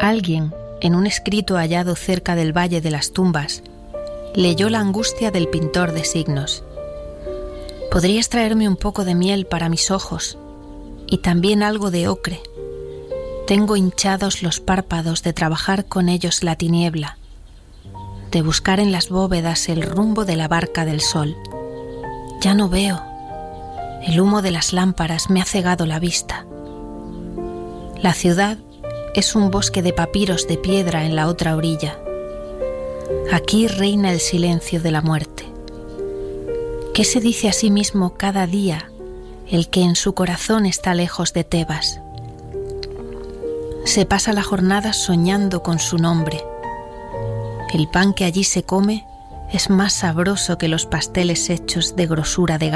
Alguien, en un escrito hallado cerca del Valle de las Tumbas, leyó la angustia del pintor de signos. ¿Podrías traerme un poco de miel para mis ojos y también algo de ocre? Tengo hinchados los párpados de trabajar con ellos la tiniebla, de buscar en las bóvedas el rumbo de la barca del sol. Ya no veo. El humo de las lámparas me ha cegado la vista. La ciudad es un bosque de papiros de piedra en la otra orilla. Aquí reina el silencio de la muerte. ¿Qué se dice a sí mismo cada día el que en su corazón está lejos de Tebas? Se pasa la jornada soñando con su nombre. El pan que allí se come es más sabroso que los pasteles hechos de grosura de